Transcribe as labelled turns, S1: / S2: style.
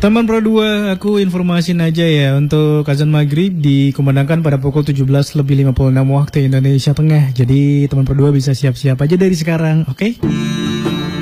S1: Teman Pro 2, aku informasin aja ya, untuk azan maghrib dikumandangkan pada pukul 17:56 waktu Indonesia Tengah. Jadi teman Pro 2 bisa siap-siap aja dari sekarang, oke?